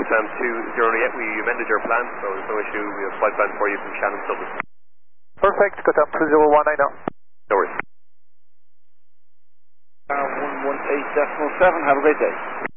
Sam 208, we amended your plan, so there's no issue. We have flight plan for you from Shannon Dublin. Perfect, go down 2019 now. No worries. 118.7, have a great day.